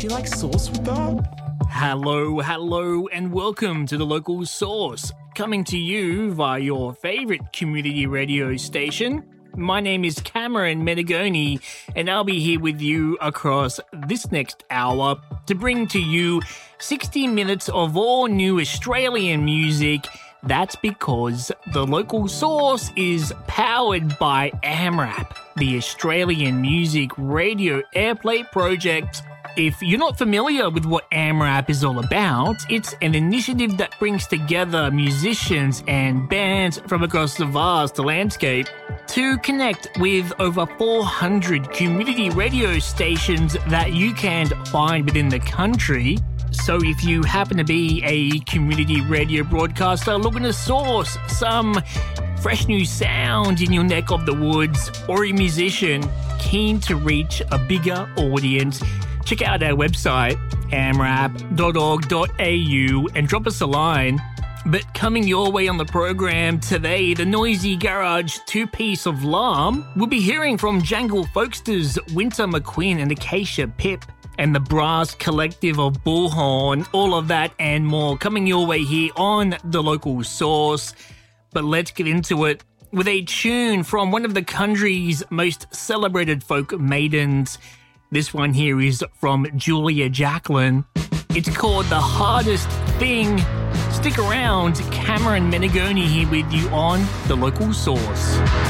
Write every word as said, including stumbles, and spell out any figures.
Would you like sauce with that? Hello, hello, and welcome to The Local Source, coming to you via your favourite community radio station. My name is Cameron Menegoni, and I'll be here with you across this next hour to bring to you sixty minutes of all new Australian music. That's because The Local Source is powered by AMRAP, the Australian Music Radio Airplay Project. If you're not familiar with what AMRAP is all about, it's an initiative that brings together musicians and bands from across the vast landscape to connect with over four hundred community radio stations that you can find within the country. So if you happen to be a community radio broadcaster looking to source some fresh new sound in your neck of the woods, or a musician keen to reach a bigger audience, check out our website, amrap dot org dot a u, and drop us a line. But coming your way on the program today, the Noisy Garage two-piece of Larm, we'll be hearing from Jangle Folksters, Winter McQueen and Acacia Pip, and the Brass Collective of Bullhorn, all of that and more coming your way here on The Local Source. But let's get into it with a tune from one of the country's most celebrated folk maidens. This one here is from Julia Jacklin. It's called The Hardest Thing. Stick around, Cameron Menegoni here with you on The Local Source.